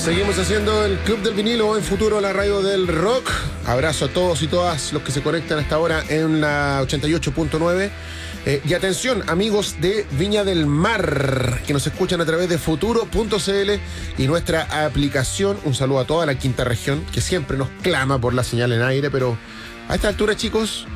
Seguimos haciendo el Club del Vinilo en Futuro, la radio del rock. Abrazo a todos y todas los que se conectan hasta ahora en la 88.9. Y atención, amigos de Viña del Mar, que nos escuchan a través de futuro.cl y nuestra aplicación. Un saludo a toda la quinta región, que siempre nos clama por la señal en aire, pero a esta altura, chicos,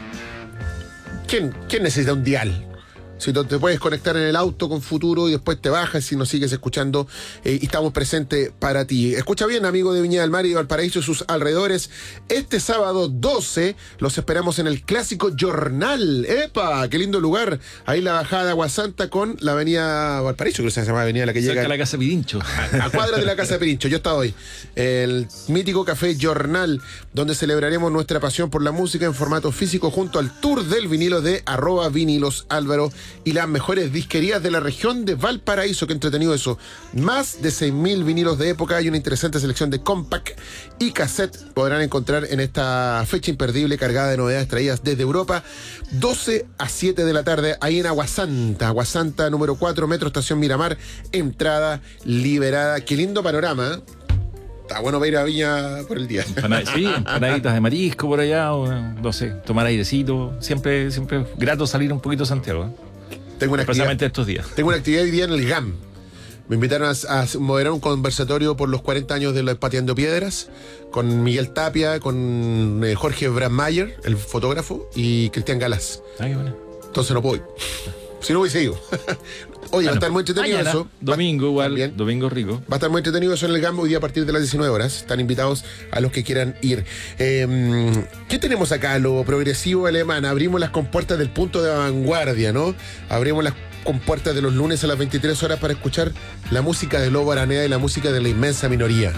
¿quién necesita un dial? Si te puedes conectar en el auto con Futuro y después te bajas y nos sigues escuchando, y estamos presentes para ti. Escucha bien, amigo de Viña del Mar y Valparaíso y sus alrededores. Este sábado 12 los esperamos en el Clásico Jornal. ¡Epa! ¡Qué lindo lugar! Ahí la bajada de Aguasanta con la avenida Valparaíso, creo que se llama avenida la que llega. Cerca de la Casa Pirincho. A cuadras de la Casa Pirincho. Yo estaba hoy. El mítico Café Jornal, donde celebraremos nuestra pasión por la música en formato físico junto al Tour del Vinilo de @vinilosálvaro y las mejores disquerías de la región de Valparaíso. Qué entretenido eso. Más de 6.000 vinilos de época y una interesante selección de compact y cassette podrán encontrar en esta fecha imperdible cargada de novedades traídas desde Europa. 12 a 7 de la tarde ahí en Aguasanta número 4, Metro Estación Miramar, entrada liberada. Qué lindo panorama, ¿eh? Está bueno para ir a Viña por el día. Sí, empanaditas de marisco por allá, o no sé, tomar airecito. Siempre es grato salir un poquito de Santiago, ¿eh? Especialmente estos días. Tengo una actividad hoy día en el GAM. Me invitaron a moderar un conversatorio por los 40 años de los Pateando Piedras, con Miguel Tapia, con Jorge Brandmayer, el fotógrafo, y Cristian Galas. Qué bueno. Entonces no puedo ir. Si no voy, sigo. Oye, va a estar muy entretenido mañana, eso. Domingo igual, también. Domingo rico. Va a estar muy entretenido eso en el GAM hoy día a partir de las 19 horas. Están invitados a los que quieran ir. ¿Qué tenemos acá? Lo progresivo alemán. Abrimos las compuertas del punto de vanguardia, ¿no? Abrimos las compuertas de los lunes a las 23 horas para escuchar la música de Lobo Araneda y la música de la inmensa minoría.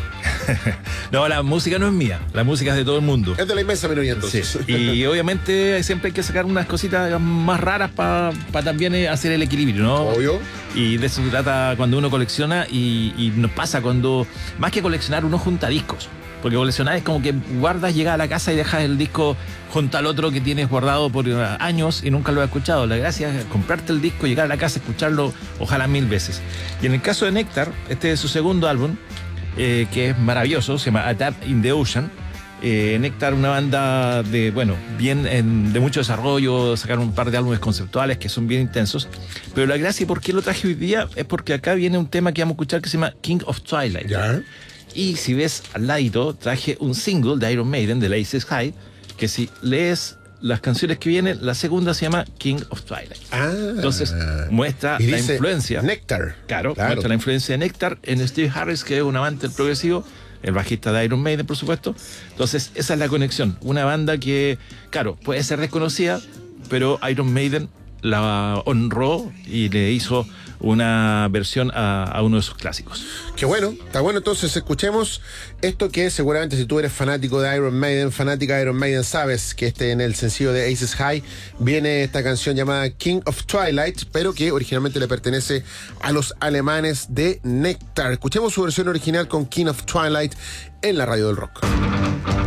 No, la música no es mía, la música es de todo el mundo. Es de la inmensa minoría, entonces. Sí. Y obviamente siempre hay que sacar unas cositas más raras para también hacer el equilibrio, ¿no? Obvio. Y de eso se trata cuando uno colecciona y nos pasa cuando, más que coleccionar, uno junta discos. Porque coleccionar es como que guardas, llegas a la casa y dejas el disco junto al otro que tienes guardado por años y nunca lo has escuchado. La gracia es comprarte el disco, llegar a la casa, escucharlo ojalá 1000 veces. Y en el caso de Néctar, este es su segundo álbum, que es maravilloso, se llama A Tap in the Ocean. Néctar, una banda de mucho desarrollo, sacaron un par de álbumes conceptuales que son bien intensos. Pero la gracia y por qué lo traje hoy día es porque acá viene un tema que vamos a escuchar que se llama King of Twilight. ¿Ya? Y si ves al ladito, traje un single de Iron Maiden, de Aces High, que si lees las canciones que vienen, la segunda se llama King of Twilight. Entonces muestra la influencia. Néctar. Claro, muestra la influencia de Néctar en Steve Harris, que es un amante del progresivo, el bajista de Iron Maiden, por supuesto. Entonces esa es la conexión. Una banda que, claro, puede ser desconocida, pero Iron Maiden la honró y le hizo una versión a uno de sus clásicos. Qué bueno, está bueno. Entonces escuchemos esto que seguramente si tú eres fanático de Iron Maiden, fanática de Iron Maiden, sabes que en el sencillo de Aces High viene esta canción llamada King of Twilight, pero que originalmente le pertenece a los alemanes de Néctar. Escuchemos su versión original con King of Twilight en la radio del rock.